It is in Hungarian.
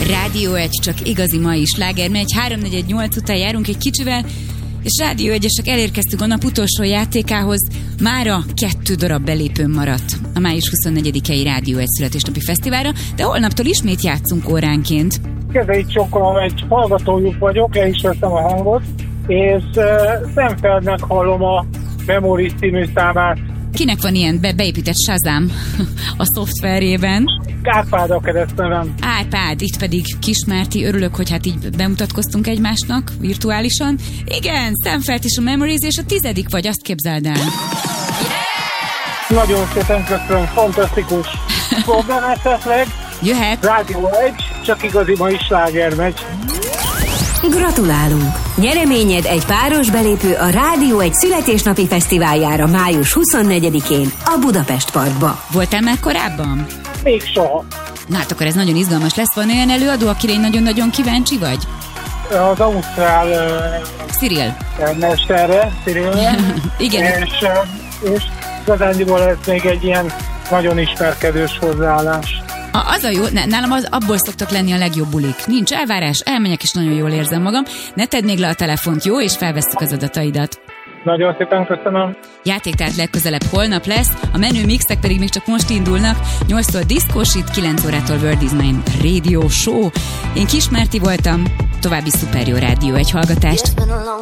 Rádió 1, csak igazi mai sláger megy. 3-4-8 után járunk egy kicsivel, és Rádió 1-esek elérkeztünk a nap utolsó játékához. Mára 2 darab belépőn maradt a május 24-i Rádió 1 születésnapi fesztiválra, de holnaptól ismét játszunk óránként. Kezeit csokkolom, egy hallgatójuk vagyok, el is vettem a hangot, és Szemfeldnek hallom a Memories című számát. Kinek van ilyen beépített Shazam a szoftverében? Árpád a keresztnevem. Árpád, itt pedig Kismárti. Örülök, hogy hát így bemutatkoztunk egymásnak virtuálisan. Igen, Szemfeld és a Memories, és a 10. vagy, azt képzeld el. Nagyon szépen köszönöm, fantasztikus. Program esetleg. Jöhet. Rádió 1, csak igazi mai sláger megy. Gratulálunk! Nyereményed egy páros belépő a Rádió 1 születésnapi fesztiváljára május 24-én a Budapest Parkba. Voltál már korábban? Még soha. Na hát akkor ez nagyon izgalmas lesz. Van olyan előadó, akire nagyon-nagyon kíváncsi vagy? Az ausztrál Cyril. mesterre, Cyrilre. Igen. És igazándiból lesz még egy ilyen nagyon ismerkedős hozzáállás. Az a jó, nálam abból szoktak lenni a legjobb bulik. Nincs elvárás, elmegyek és nagyon jól érzem magam. Ne tedd még le a telefont, jó? És felvesszük az adataidat. Nagyon szépen köszönöm. Játék tehát legközelebb holnap lesz, a menő mixek pedig még csak most indulnak. 8-tól diszkósít, 9 órától World is Mine Radio Show. Én Kismárti voltam, további szuper jó Rádió 1 hallgatást.